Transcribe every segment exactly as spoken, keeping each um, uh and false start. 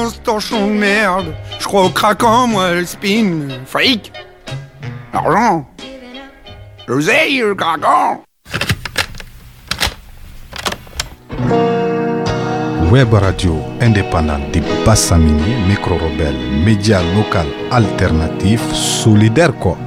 dans ce torchon de merde. Je crois au craquant, moi, le spin. Fric. L'argent. L'oseille, le craquant. Web radio indépendante de Bassamini, micro-rebelle, média local alternatif, solidaire quoi.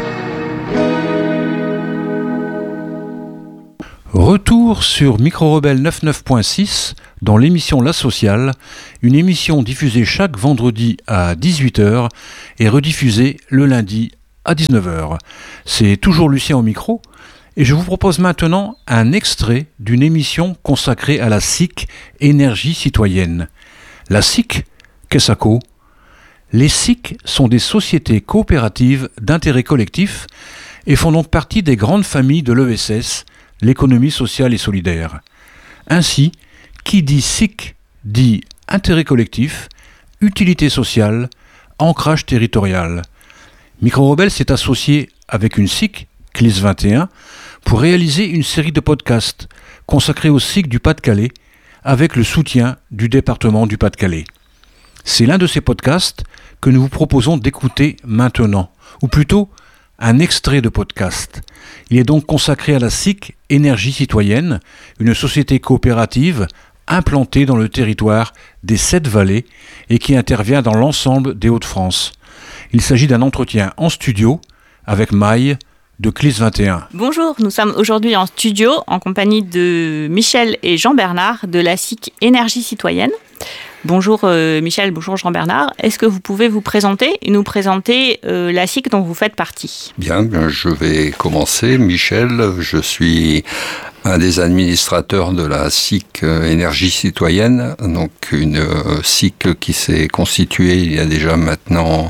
Retour sur Micro-Rebelle quatre-vingt-neuf point six dans l'émission La Sociale, une émission diffusée chaque vendredi à dix-huit heures et rediffusée le lundi à dix-neuf heures. C'est toujours Lucien au micro et je vous propose maintenant un extrait d'une émission consacrée à la S I C Énergie Citoyenne. La S I C, qu'est-ce que ça? Les S I C sont des sociétés coopératives d'intérêt collectif et font donc partie des grandes familles de l'E S S, l'économie sociale et solidaire. Ainsi, qui dit S I C dit intérêt collectif, utilité sociale, ancrage territorial. Micro-Rebelle s'est associé avec une S I C, C L I S vingt et un, pour réaliser une série de podcasts consacrés au S I C du Pas-de-Calais avec le soutien du département du Pas-de-Calais. C'est l'un de ces podcasts que nous vous proposons d'écouter maintenant, ou plutôt un extrait de podcast. Il est donc consacré à la S I C Énergie Citoyenne, une société coopérative implantée dans le territoire des Sept Vallées et qui intervient dans l'ensemble des Hauts-de-France. Il s'agit d'un entretien en studio avec Maï de C L I S vingt et un. Bonjour, nous sommes aujourd'hui en studio en compagnie de Michel et Jean-Bernard de la S I C Énergie Citoyenne. Bonjour euh, Michel, bonjour Jean-Bernard. Est-ce que vous pouvez vous présenter et nous présenter euh, la S I C dont vous faites partie? Bien, je vais commencer. Michel, je suis un des administrateurs de la S I C Énergie Citoyenne, donc une euh, S I C qui s'est constituée il y a déjà maintenant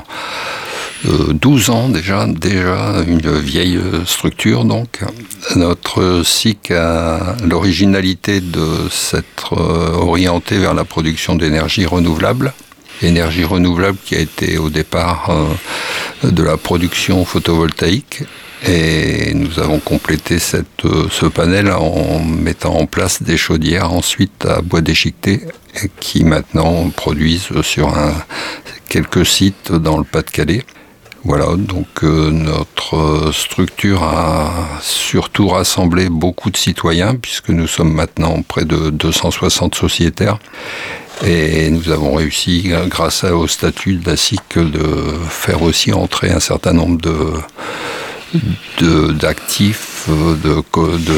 Euh, douze ans déjà, déjà une vieille structure donc. Notre S I C a l'originalité de s'être euh, orientée vers la production d'énergie renouvelable. Énergie renouvelable qui a été au départ euh, de la production photovoltaïque. Et nous avons complété cette, ce panel en mettant en place des chaudières ensuite à bois déchiqueté qui maintenant produisent sur un, quelques sites dans le Pas-de-Calais. Voilà, donc euh, notre structure a surtout rassemblé beaucoup de citoyens puisque nous sommes maintenant près de deux cent soixante sociétaires et nous avons réussi, grâce au statut de la S I C, de faire aussi entrer un certain nombre de, de, d'actifs, de, de,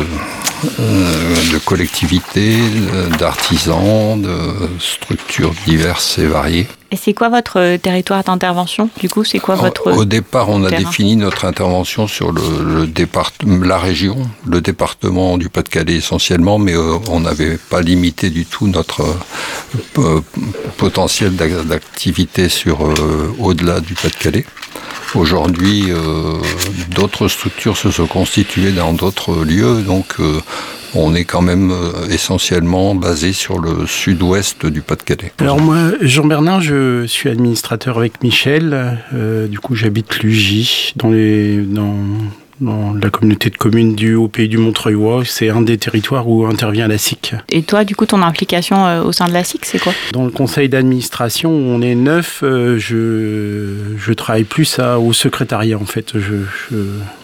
de collectivités, d'artisans, de structures diverses et variées. Et c'est quoi votre territoire d'intervention? Du coup, c'est quoi votre Au départ, on a terrain? défini notre intervention sur le, le départ, la région, le département du Pas-de-Calais essentiellement, mais euh, on n'avait pas limité du tout notre euh, potentiel d'activité sur euh, au-delà du Pas-de-Calais. Aujourd'hui, euh, d'autres structures se sont constituées dans d'autres lieux, donc euh, on est quand même euh, essentiellement basé sur le sud-ouest du Pas-de-Calais. Alors moi, Jean-Bernard, je suis administrateur avec Michel. Euh, du coup, j'habite l'U J dans, les, dans, dans la communauté de communes du Haut-Pays du Montreuil. C'est un des territoires où intervient la S I C. Et toi, du coup, ton implication euh, au sein de la S I C, c'est quoi? Dans le conseil d'administration, on est neuf. Euh, je, je travaille plus à, au secrétariat, en fait. Je, je,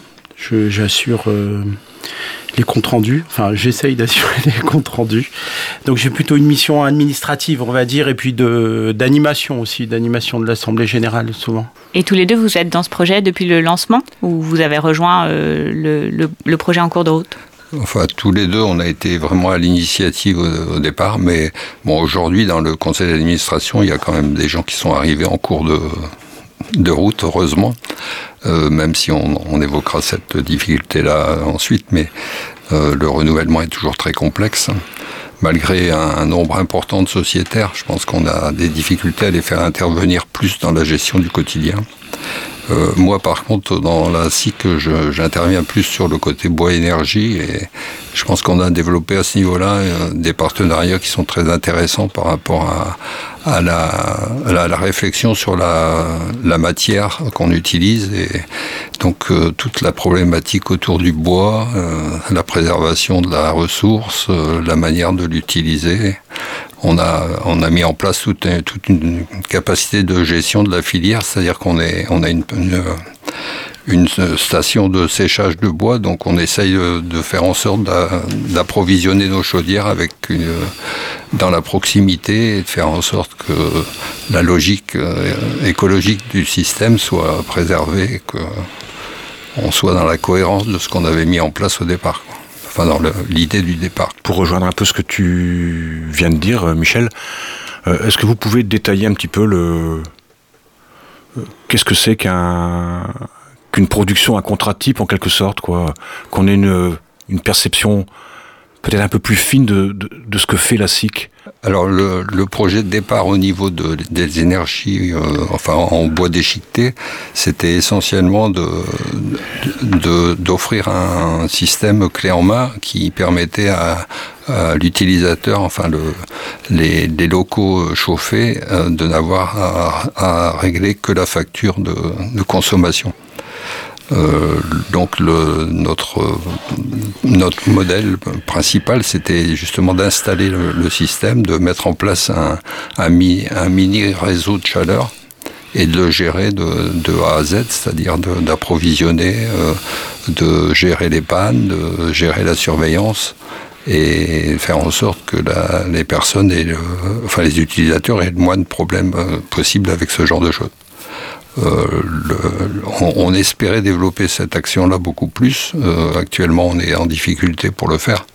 je, j'assure... Euh, les comptes rendus, enfin j'essaye d'assurer les comptes rendus. Donc j'ai plutôt une mission administrative, on va dire, et puis de, d'animation aussi, d'animation de l'Assemblée Générale souvent. Et tous les deux, vous êtes dans ce projet depuis le lancement ou vous avez rejoint euh, le, le, le projet en cours de route? Enfin, tous les deux, on a été vraiment à l'initiative au, au départ, mais bon, aujourd'hui, dans le conseil d'administration, il y a quand même des gens qui sont arrivés en cours de, de route, heureusement. Euh, même si on, on évoquera cette difficulté-là ensuite, mais euh, le renouvellement est toujours très complexe. Malgré un, un nombre important de sociétaires, je pense qu'on a des difficultés à les faire intervenir plus dans la gestion du quotidien. Euh, moi, par contre, dans la S I C, je, j'interviens plus sur le côté bois-énergie et je pense qu'on a développé à ce niveau-là euh, des partenariats qui sont très intéressants par rapport à, à, la, à, la, à la réflexion sur la, la matière qu'on utilise et donc euh, toute la problématique autour du bois, euh, la préservation de la ressource, euh, la manière de l'utiliser. on a, on a mis en place toute, toute une capacité de gestion de la filière, c'est-à-dire qu'on est, on a une, une, une station de séchage de bois, donc on essaye de, de faire en sorte d'approvisionner nos chaudières avec une, dans la proximité et de faire en sorte que la logique écologique du système soit préservée, qu'on soit dans la cohérence de ce qu'on avait mis en place au départ, quoi. Enfin, dans le, l'idée du départ. Pour rejoindre un peu ce que tu viens de dire, Michel, euh, est-ce que vous pouvez détailler un petit peu le... Qu'est-ce que c'est qu'un... qu'une production, un contrat type en quelque sorte, quoi, qu'on ait une, une perception peut-être un peu plus fine de, de, de ce que fait la S I C. Alors le, le projet de départ au niveau de, des énergies, euh, enfin en bois déchiqueté, c'était essentiellement de, de, d'offrir un système clé en main qui permettait à, à l'utilisateur, enfin le, les, les locaux chauffés, euh, de n'avoir à, à régler que la facture de, de consommation. Euh, donc le, notre, notre modèle principal, c'était justement d'installer le, le système, de mettre en place un, un, mi, un mini réseau de chaleur et de le gérer de, de A à Z, c'est-à-dire de, d'approvisionner, euh, de gérer les pannes, de gérer la surveillance et faire en sorte que la, les personnes, et le, enfin les utilisateurs aient le moins de problèmes euh, possible avec ce genre de choses. Euh, le, on, on espérait développer cette action-là beaucoup plus. Euh, actuellement, on est en difficulté pour le faire.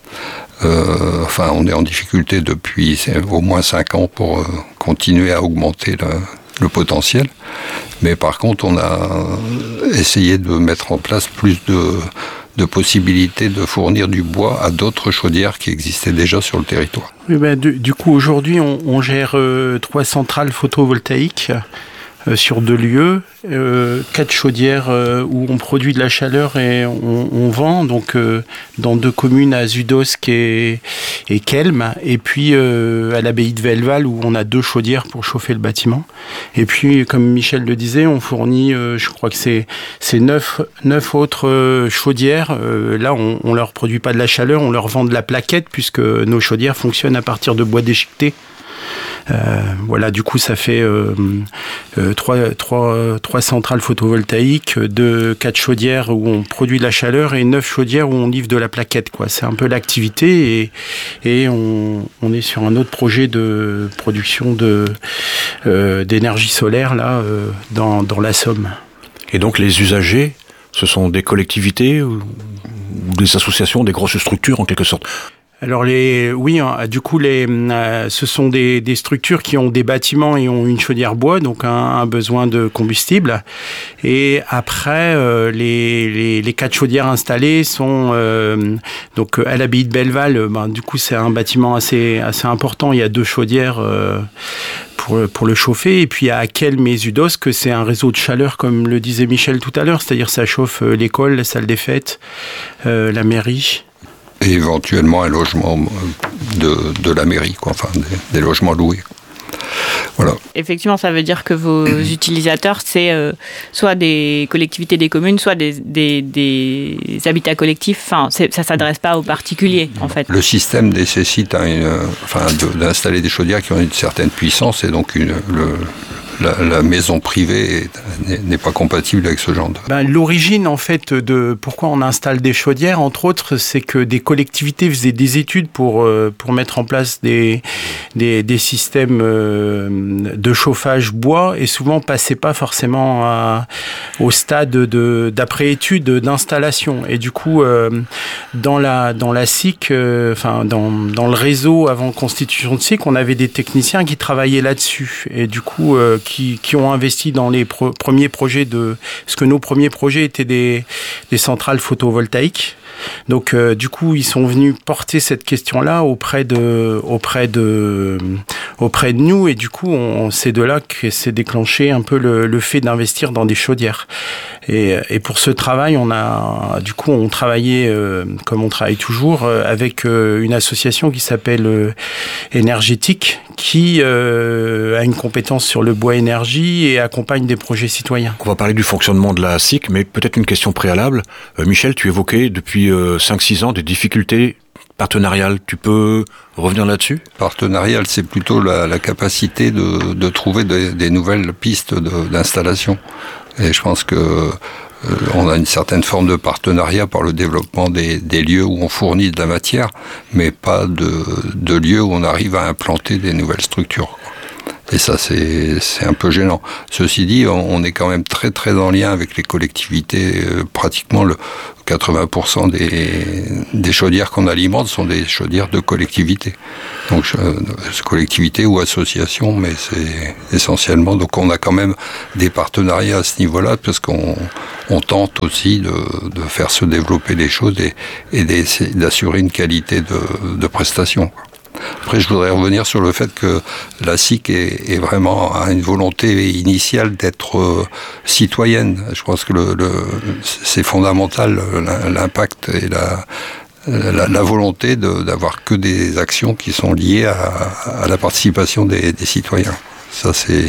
Euh, enfin, on est en difficulté depuis au moins cinq ans pour euh, continuer à augmenter le, le potentiel. Mais par contre, on a essayé de mettre en place plus de, de possibilités de fournir du bois à d'autres chaudières qui existaient déjà sur le territoire. Oui, ben, du, du coup, aujourd'hui, on, on gère euh, trois centrales photovoltaïques Euh, sur deux lieux, euh, quatre chaudières euh, où on produit de la chaleur et on, on vend, donc euh, dans deux communes, à Zudosk et, et Kelm, et puis euh, à l'abbaye de Velleval où on a deux chaudières pour chauffer le bâtiment. Et puis, comme Michel le disait, on fournit, euh, je crois que c'est, c'est neuf, neuf autres euh, chaudières. Euh, là, on, on leur produit pas de la chaleur, on leur vend de la plaquette puisque nos chaudières fonctionnent à partir de bois déchiqueté. Euh, voilà, du coup, ça fait euh, euh, trois, trois, trois centrales photovoltaïques, deux, quatre chaudières où on produit de la chaleur et neuf chaudières où on livre de la plaquette, quoi. C'est un peu l'activité et, et on, on est sur un autre projet de production de, euh, d'énergie solaire là, euh, dans, dans la Somme. Et donc, les usagers, ce sont des collectivités ou, ou des associations, des grosses structures en quelque sorte? Alors les, oui, hein, du coup, les, euh, ce sont des, des structures qui ont des bâtiments et ont une chaudière bois, donc un, un besoin de combustible. Et après, euh, les, les, les quatre chaudières installées sont euh, donc à l'abbaye de Belleval. Ben, du coup, c'est un bâtiment assez assez important. Il y a deux chaudières euh, pour pour le chauffer. Et puis à Kelm et Zudosk, c'est un réseau de chaleur, comme le disait Michel tout à l'heure, c'est-à-dire ça chauffe l'école, la salle des fêtes, euh, la mairie. Et éventuellement un logement de, de la mairie, quoi, enfin des, des logements loués. Voilà. Effectivement, ça veut dire que vos utilisateurs, c'est euh, soit des collectivités des communes, soit des, des, des habitats collectifs. Enfin, c'est, ça ne s'adresse pas aux particuliers, en fait. Le système nécessite hein, une, enfin, de, d'installer des chaudières qui ont une certaine puissance et donc une, le, la, la maison privée n'est, n'est pas compatible avec ce genre de... Ben, l'origine, en fait, de pourquoi on installe des chaudières, entre autres, c'est que des collectivités faisaient des études pour, euh, pour mettre en place des, des, des systèmes euh, de chauffage bois et souvent passaient pas forcément à, au stade de, d'après-étude d'installation. Et du coup, euh, dans la, dans la S I C, euh, enfin, dans, dans le réseau avant constitution de S I C, on avait des techniciens qui travaillaient là-dessus. Et du coup, euh, Qui, qui ont investi dans les pro- premiers projets de... Parce que nos premiers projets étaient des, des centrales photovoltaïques. Donc, euh, du coup, ils sont venus porter cette question-là auprès de, auprès de, auprès de nous. Et du coup, on, c'est de là que s'est déclenché un peu le, le fait d'investir dans des chaudières. Et, et pour ce travail, on a, du coup, on travaillait, euh, comme on travaille toujours, euh, avec euh, une association qui s'appelle euh, Énergétique, qui euh, a une compétence sur le bois énergie et accompagne des projets citoyens. On va parler du fonctionnement de la S I C, mais peut-être une question préalable. Euh, Michel, tu évoquais depuis euh, cinq six ans des difficultés partenariale. Tu peux revenir là-dessus ? Partenariale, c'est plutôt la, la capacité de, de trouver des, des nouvelles pistes de, d'installation. Et je pense que euh, on a une certaine forme de partenariat par le développement des, des lieux où on fournit de la matière, mais pas de, de lieux où on arrive à implanter des nouvelles structures. Et ça, c'est, c'est un peu gênant. Ceci dit, on, on est quand même très très en lien avec les collectivités. Euh, pratiquement le quatre-vingts pour cent des, des chaudières qu'on alimente sont des chaudières de collectivités. Donc euh, collectivités ou associations, mais c'est essentiellement. Donc on a quand même des partenariats à ce niveau-là, parce qu'on on tente aussi de, de faire se développer les choses et, et d'assurer une qualité de, de prestation. Après, je voudrais revenir sur le fait que la S I C est, est vraiment a une volonté initiale d'être euh, citoyenne. Je pense que le, le, c'est fondamental, l'impact et la, la, la volonté de, d'avoir que des actions qui sont liées à, à la participation des, des citoyens. Ça, c'est...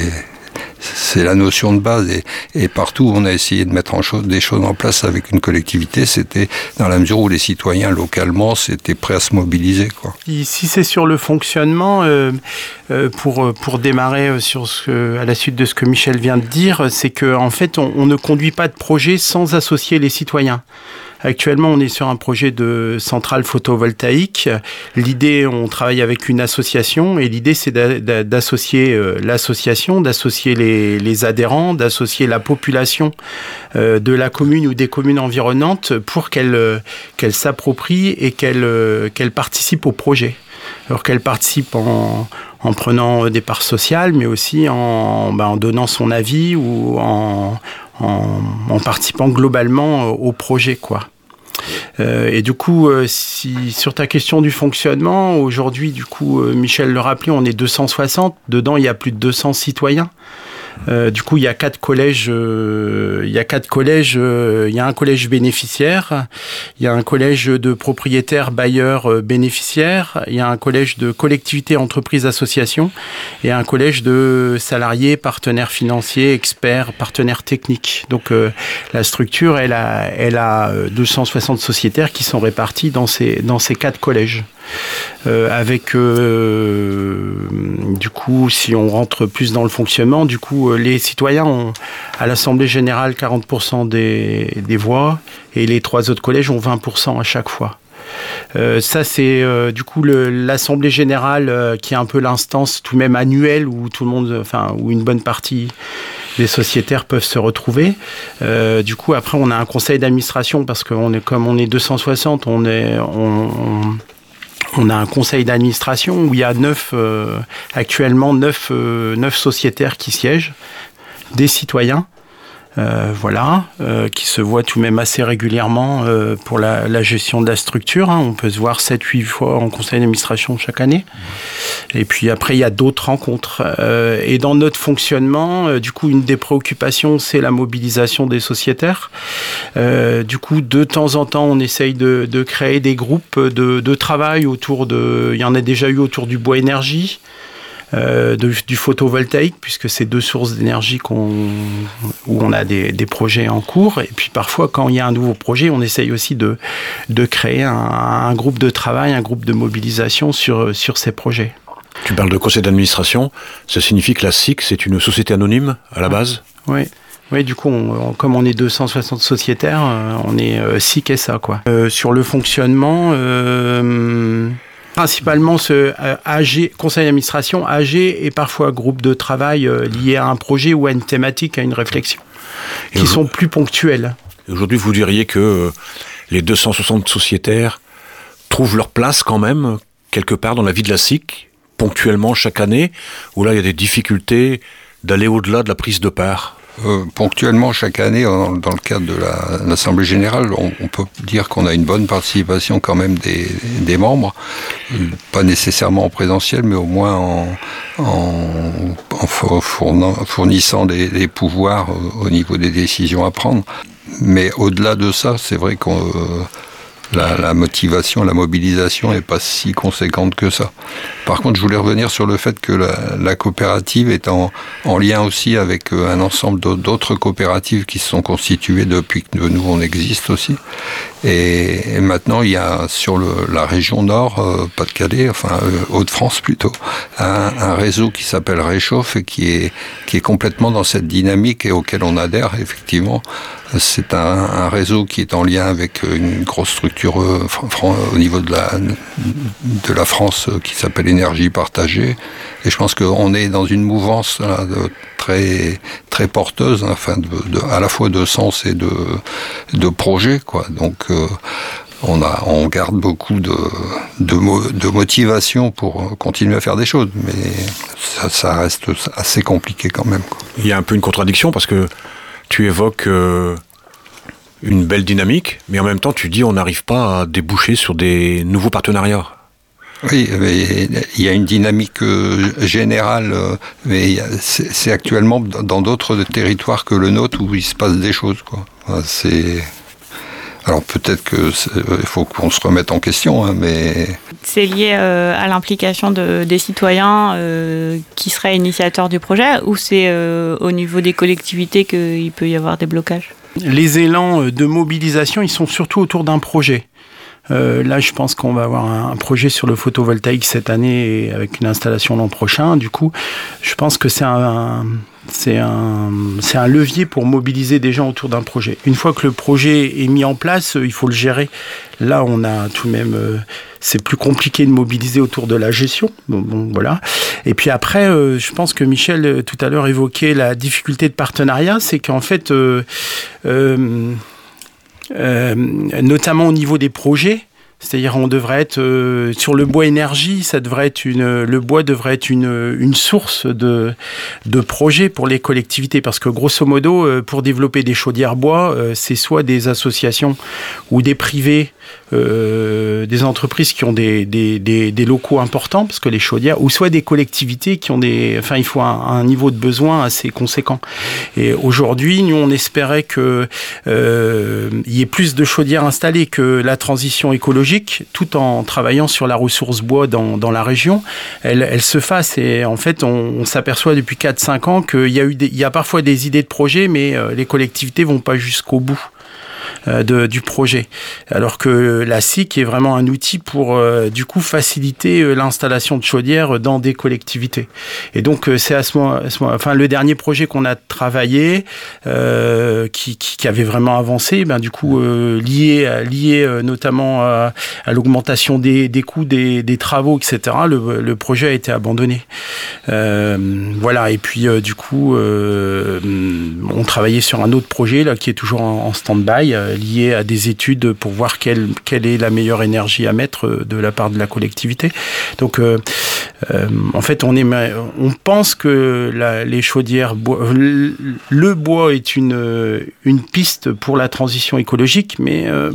C'est la notion de base, et, et partout où on a essayé de mettre en chose, des choses en place avec une collectivité, c'était dans la mesure où les citoyens localement s'étaient prêts à se mobiliser, quoi. Si, si c'est sur le fonctionnement, euh, euh, pour, pour démarrer sur ce que, à la suite de ce que Michel vient de dire, c'est qu'en en fait on, on ne conduit pas de projet sans associer les citoyens. Actuellement, on est sur un projet de centrale photovoltaïque. L'idée, on travaille avec une association, et l'idée, c'est d'associer l'association, d'associer les, les adhérents, d'associer la population de la commune ou des communes environnantes pour qu'elle qu'elle s'approprie et qu'elle qu'elle participe au projet. Alors qu'elle participe en, en prenant des parts sociales, mais aussi en, ben, en donnant son avis ou en, en, en participant globalement au projet, quoi. Euh, et du coup, euh, si, sur ta question du fonctionnement, aujourd'hui, du coup, euh, Michel le rappelait, on est deux cent soixante. Dedans, il y a plus de deux cents citoyens. Euh, du coup, il y a quatre collèges. Euh, il y a quatre collèges. Euh, il y a un collège bénéficiaire. Il y a un collège de propriétaires, bailleurs, euh, bénéficiaires. Il y a un collège de collectivités, entreprises, associations, et un collège de salariés, partenaires financiers, experts, partenaires techniques. Donc, euh, la structure, elle a, elle a deux cent soixante sociétaires qui sont répartis dans ces dans ces quatre collèges. Euh, avec euh, du coup, si on rentre plus dans le fonctionnement, du coup, les citoyens ont à l'Assemblée générale quarante pour cent des, des voix, et les trois autres collèges ont vingt pour cent à chaque fois. Euh, ça, c'est euh, du coup le, l'Assemblée générale euh, qui est un peu l'instance tout de même annuelle où tout le monde, enfin où une bonne partie des sociétaires peuvent se retrouver. Euh, du coup, après, on a un conseil d'administration parce que on est, comme on est deux cent soixante, on est on, on On a un conseil d'administration où il y a neuf, euh, actuellement neuf, euh, neuf sociétaires qui siègent, des citoyens, euh, voilà, euh, qui se voient tout de même assez régulièrement euh, pour la, la gestion de la structure. Hein. On peut se voir sept huit fois en conseil d'administration chaque année. Et puis après, il y a d'autres rencontres. Euh, et dans notre fonctionnement, euh, du coup, une des préoccupations, c'est la mobilisation des sociétaires. Euh, du coup, de temps en temps, on essaye de, de créer des groupes de, de travail autour de... Il y en a déjà eu autour du bois énergie, euh, de, du photovoltaïque, puisque c'est deux sources d'énergie qu'on, où on a des, des projets en cours. Et puis parfois, quand il y a un nouveau projet, on essaye aussi de, de créer un, un groupe de travail, un groupe de mobilisation sur, sur ces projets. Tu parles de conseil d'administration, ça signifie que la S I C, c'est une société anonyme à la base ? Oui. Oui, du coup, on, comme on est deux cent soixante sociétaires, on est euh, S I C S A, quoi. Euh, sur le fonctionnement, euh, principalement ce euh, A G, conseil d'administration, A G et parfois groupe de travail euh, lié à un projet ou à une thématique, à une réflexion, et qui sont plus ponctuels. Aujourd'hui, vous diriez que les deux cent soixante sociétaires trouvent leur place quand même, quelque part dans la vie de la S I C, ponctuellement chaque année, où là, il y a des difficultés d'aller au-delà de la prise de part ? Euh, ponctuellement, chaque année, dans, dans le cadre de la, l'Assemblée générale, on, on peut dire qu'on a une bonne participation quand même des, des membres, pas nécessairement en présentiel, mais au moins en, en, en fournant, fournissant des, des pouvoirs au, au niveau des décisions à prendre. Mais au-delà de ça, c'est vrai qu'on... Euh, la, la motivation, la mobilisation n'est pas si conséquente que ça. Par contre, je voulais revenir sur le fait que la, la coopérative est en, en lien aussi avec un ensemble d'autres coopératives qui se sont constituées depuis que nous, on existe aussi. Et, et maintenant, il y a sur le, la région Nord, euh, Pas-de-Calais, enfin euh, Hauts-de-France plutôt, un, un réseau qui s'appelle Réchauffe et qui est, qui est complètement dans cette dynamique et auquel on adhère, effectivement. C'est un, un réseau qui est en lien avec une grosse structure euh, fran- au niveau de la, de la France euh, qui s'appelle Énergie Partagée. Et je pense qu'on est dans une mouvance là, de, très, très porteuse, hein, enfin, de, de, à la fois de sens et de, de projet, quoi. Donc, euh, on, a, on garde beaucoup de, de, mo- de motivation pour continuer à faire des choses. Mais ça, ça reste assez compliqué quand même, quoi. Il y a un peu une contradiction parce que tu évoques euh, une belle dynamique, mais en même temps, tu dis on n'arrive pas à déboucher sur des nouveaux partenariats. Oui, mais il y a une dynamique euh, générale, euh, mais c'est, c'est actuellement dans d'autres territoires que le nôtre où il se passe des choses, quoi. Enfin, c'est... Alors peut-être qu'il faut qu'on se remette en question, hein, mais... C'est lié euh, à l'implication de, des citoyens euh, qui seraient initiateurs du projet, ou c'est euh, au niveau des collectivités qu'il peut y avoir des blocages ? Les élans de mobilisation, ils sont surtout autour d'un projet. Euh, là, je pense qu'on va avoir un projet sur le photovoltaïque cette année et avec une installation l'an prochain. Du coup, je pense que c'est un, c'est un, c'est un levier pour mobiliser des gens autour d'un projet. Une fois que le projet est mis en place, il faut le gérer. Là, on a tout de même, euh, c'est plus compliqué de mobiliser autour de la gestion. Bon, bon voilà. Et puis après, euh, je pense que Michel euh, tout à l'heure évoquait la difficulté de partenariat, c'est qu'en fait. Euh, euh, Euh, notamment au niveau des projets, c'est-à-dire on devrait être euh, sur le bois énergie, ça devrait être une, le bois devrait être une, une source de, de projets pour les collectivités, parce que grosso modo, euh, pour développer des chaudières bois, euh, c'est soit des associations ou des privés, euh, des entreprises qui ont des, des, des, des locaux importants, parce que les chaudières, ou soit des collectivités qui ont des, enfin il faut un, un niveau de besoin assez conséquent. Et aujourd'hui, nous on espérait que euh, il y ait plus de chaudières installées, que la transition écologique, tout en travaillant sur la ressource bois dans, dans la région, elle, elle se fasse. Et en fait, on, on s'aperçoit depuis quatre cinq ans qu'il y a eu des, il y a parfois des idées de projet, mais euh, les collectivités vont pas jusqu'au bout de, du projet. Alors que la S I C est vraiment un outil pour, euh, du coup, faciliter euh, l'installation de chaudières dans des collectivités. Et donc, euh, c'est à ce moment, à ce moment, enfin, le dernier projet qu'on a travaillé, euh, qui, qui, qui avait vraiment avancé, ben, du coup, euh, lié, lié euh, notamment à, à l'augmentation des, des coûts des, des travaux, et cetera, le, le projet a été abandonné. Euh, voilà. Et puis, euh, du coup, euh, on travaillait sur un autre projet, là, qui est toujours en, en stand-by, euh, lié à des études pour voir quelle, quelle est la meilleure énergie à mettre de la part de la collectivité. Donc, euh, euh, en fait, on, est, on pense que la, les chaudières, bois, le bois est une, une piste pour la transition écologique, mais euh,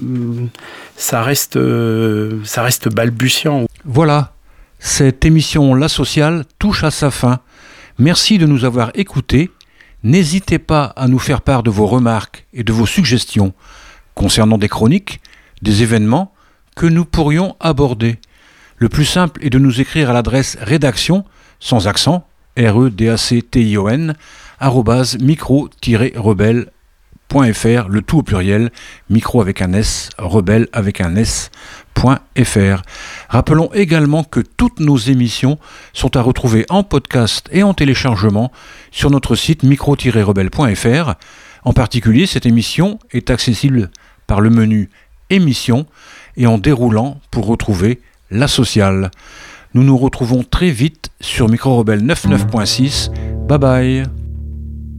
ça reste, ça reste balbutiant. Voilà, cette émission La Sociale touche à sa fin. Merci de nous avoir écoutés. N'hésitez pas à nous faire part de vos remarques et de vos suggestions concernant des chroniques, des événements que nous pourrions aborder. Le plus simple est de nous écrire à l'adresse rédaction, sans accent, R E D A C T I O N, arrobase micro tiret rebelle point f r, le tout au pluriel, micro avec un S, rebelle avec un S, point f r. Rappelons également que toutes nos émissions sont à retrouver en podcast et en téléchargement sur notre site micro tiret rebelle point f r. En particulier, cette émission est accessible par le menu émission et en déroulant pour retrouver La Sociale. Nous nous retrouvons très vite sur Micro Rebelle quatre-vingt-neuf point six. Bye bye.